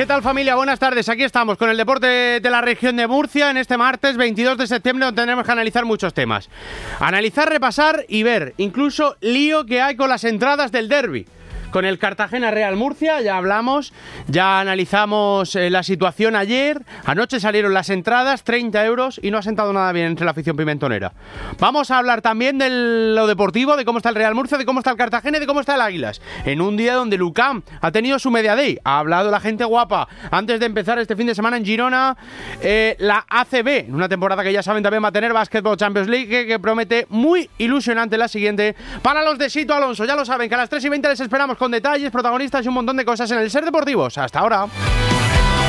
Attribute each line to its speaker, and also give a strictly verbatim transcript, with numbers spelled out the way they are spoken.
Speaker 1: ¿Qué tal, familia? Buenas tardes. Aquí estamos con el deporte de la región de Murcia en este martes veintidós de septiembre, donde tenemos que analizar muchos temas. Analizar, repasar y ver, incluso lío que hay con las entradas del derbi. Con el Cartagena Real Murcia ya hablamos, ya analizamos eh, la situación ayer. Anoche salieron las entradas, treinta euros, y no ha sentado nada bien entre la afición pimentonera. Vamos a hablar también de lo deportivo, de cómo está el Real Murcia, de cómo está el Cartagena y de cómo está el Águilas. En un día donde Lucam ha tenido su media day, ha hablado la gente guapa. Antes de empezar este fin de semana en Girona, eh, la A C B, en una temporada que ya saben también va a tener Basketball Champions League, que, que promete muy ilusionante la siguiente para los de Sito Alonso. Ya lo saben, que a las tres y veinte les esperamos con detalles, protagonistas y un montón de cosas en el Ser Deportivos. Hasta ahora.